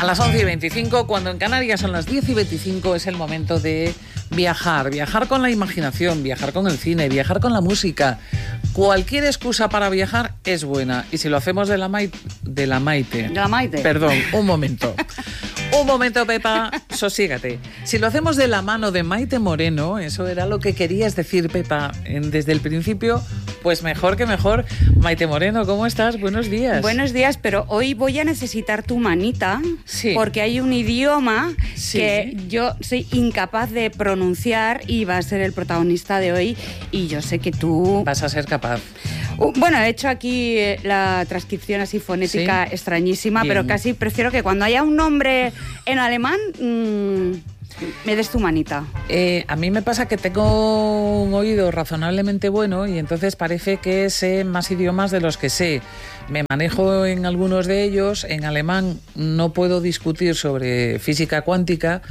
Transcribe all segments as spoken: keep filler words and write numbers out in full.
A las once y veinticinco, cuando en Canarias son las diez y veinticinco, es el momento de viajar. Viajar con la imaginación, viajar con el cine, viajar con la música. Cualquier excusa para viajar es buena. Y si lo hacemos de la Maite... De la Maite. De la Maite. Perdón, un momento. Un momento, Pepa, sosígate. Si lo hacemos de la mano de Maite Moreno, eso era lo que querías decir, Pepa, en, desde el principio, pues mejor que mejor. Maite Moreno, ¿cómo estás? Buenos días. Buenos días, pero hoy voy a necesitar tu manita, sí, porque hay un idioma sí. que yo soy incapaz de pronunciar y va a ser el protagonista de hoy, y yo sé que tú... Vas a ser capaz. Uh, bueno, he hecho aquí eh, la transcripción así fonética, ¿sí? Extrañísima, bien. Pero casi prefiero que cuando haya un nombre en alemán mmm, me des tu manita. Eh, a mí me pasa que tengo un oído razonablemente bueno y entonces parece que sé más idiomas de los que sé. Me manejo en algunos de ellos. En alemán no puedo discutir sobre física cuántica.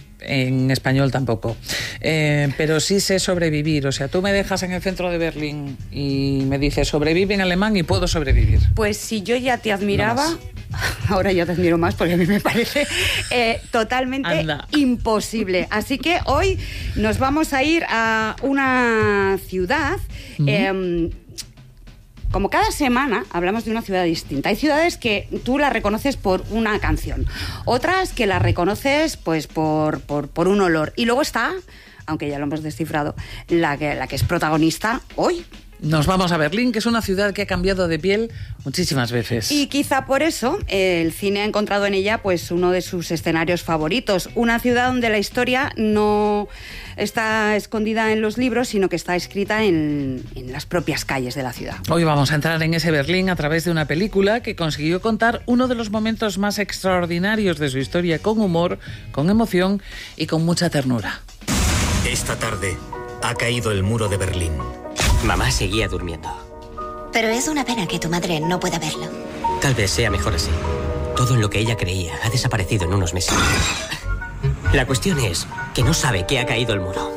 En español tampoco, eh, pero sí sé sobrevivir. O sea, tú me dejas en el centro de Berlín y me dices sobrevive en alemán y puedo sobrevivir. Pues si yo ya te admiraba, no ahora ya te admiro más porque a mí me parece eh, totalmente Anda. imposible. Así que hoy nos vamos a ir a una ciudad... Uh-huh. eh, Como cada semana hablamos de una ciudad distinta. Hay ciudades que tú las reconoces por una canción, otras que las reconoces pues por, por, por un olor. Y luego está, aunque ya lo hemos descifrado, la que, la que es protagonista hoy. Nos vamos a Berlín, que es una ciudad que ha cambiado de piel muchísimas veces. Y quizá por eso eh, el cine ha encontrado en ella pues uno de sus escenarios favoritos. Una ciudad donde la historia no está escondida en los libros, sino que está escrita en, en las propias calles de la ciudad. Hoy vamos a entrar en ese Berlín a través de una película que consiguió contar uno de los momentos más extraordinarios de su historia con humor, con emoción y con mucha ternura. Esta tarde ha caído el muro de Berlín. Mamá seguía durmiendo. Pero es una pena que tu madre no pueda verlo. Tal vez sea mejor así. Todo en lo que ella creía ha desaparecido en unos meses. La cuestión es que no sabe que ha caído el muro.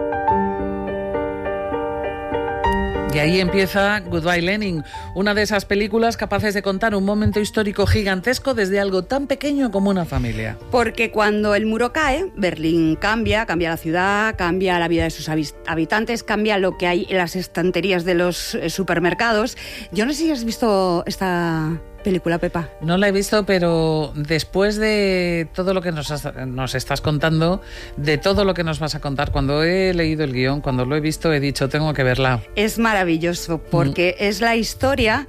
Y ahí empieza Goodbye Lenin, una de esas películas capaces de contar un momento histórico gigantesco desde algo tan pequeño como una familia. Porque cuando el muro cae, Berlín cambia, cambia la ciudad, cambia la vida de sus habitantes, cambia lo que hay en las estanterías de los supermercados. Yo no sé si has visto esta película, Pepa. No la he visto, pero después de todo lo que nos, has, nos estás contando, de todo lo que nos vas a contar, cuando he leído el guión, cuando lo he visto, he dicho, tengo que verla. Es maravilloso, porque mm. es la historia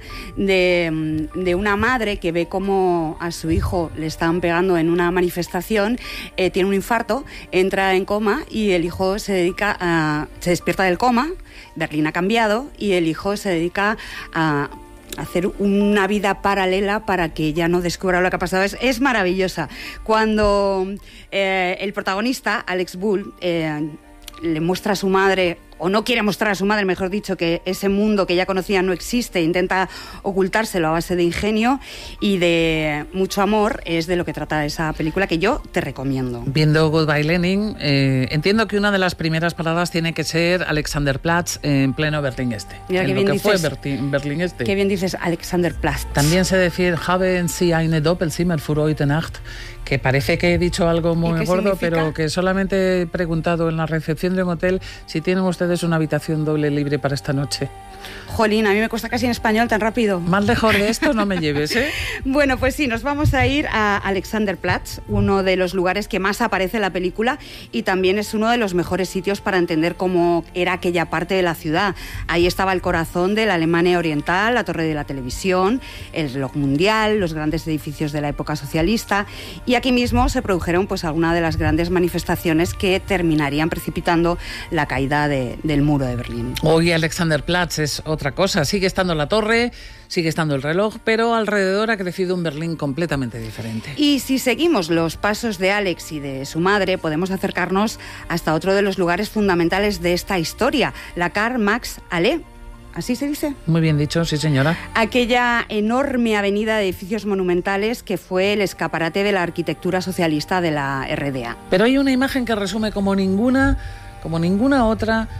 de, de una madre que ve cómo a su hijo le están pegando en una manifestación, eh, tiene un infarto, entra en coma y el hijo se dedica a... se despierta del coma, Berlín ha cambiado y el hijo se dedica a... hacer una vida paralela para que ella no descubra lo que ha pasado. Es, es maravillosa. Cuando eh, el protagonista, Alex Bull, eh, le muestra a su madre, o no quiere mostrar a su madre, mejor dicho, que ese mundo que ella conocía no existe, intenta ocultárselo a base de ingenio y de mucho amor, es de lo que trata esa película que yo te recomiendo. Viendo Goodbye Lenin, eh, entiendo que una de las primeras paradas tiene que ser Alexanderplatz en pleno Berlín Este. Mira, en qué lo bien que dices, fue Berlín, Berlín Este. Qué bien dices Alexanderplatz. También sé decir Haben Sie eine Doppelzimmer für heute Nacht, que parece que he dicho algo muy gordo, significa? Pero que solamente he preguntado en la recepción de un hotel si tienen ustedes una habitación doble libre para esta noche. Jolín, a mí me cuesta casi en español tan rápido. Más lejos de esto no me lleves, ¿eh? Bueno, pues sí, nos vamos a ir a Alexanderplatz, uno de los lugares que más aparece en la película y también es uno de los mejores sitios para entender cómo era aquella parte de la ciudad. Ahí estaba el corazón de la Alemania Oriental, la torre de la televisión, el reloj mundial, los grandes edificios de la época socialista, y aquí mismo se produjeron pues algunas de las grandes manifestaciones que terminarían precipitando la caída de, del muro de Berlín. Hoy Alexanderplatz es otra cosa. Sigue estando la torre, sigue estando el reloj, pero alrededor ha crecido un Berlín completamente diferente. Y si seguimos los pasos de Alex y de su madre, podemos acercarnos hasta otro de los lugares fundamentales de esta historia, la Karl Marx Allee. ¿Así se dice? Muy bien dicho, sí señora. Aquella enorme avenida de edificios monumentales que fue el escaparate de la arquitectura socialista de la R D A. Pero hay una imagen que resume como ninguna, como ninguna otra,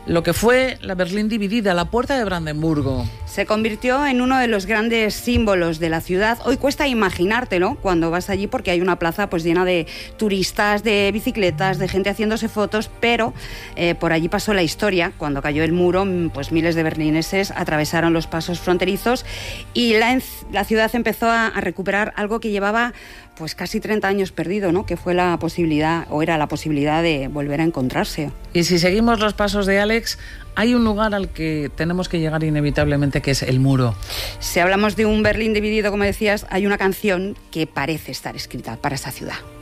lo que fue la Berlín dividida, la Puerta de Brandenburgo. Se convirtió en uno de los grandes símbolos de la ciudad. Hoy cuesta imaginártelo cuando vas allí porque hay una plaza pues llena de turistas, de bicicletas, de gente haciéndose fotos, pero eh, por allí pasó la historia. Cuando cayó el muro, pues miles de berlineses atravesaron los pasos fronterizos y la, la ciudad empezó a, a recuperar algo que llevaba pues casi treinta años perdido, ¿no? Que fue la posibilidad, o era la posibilidad de volver a encontrarse. Y si seguimos los pasos de Alex, hay un lugar al que tenemos que llegar inevitablemente, que es el muro. Si hablamos de un Berlín dividido, como decías, hay una canción que parece estar escrita para esa ciudad.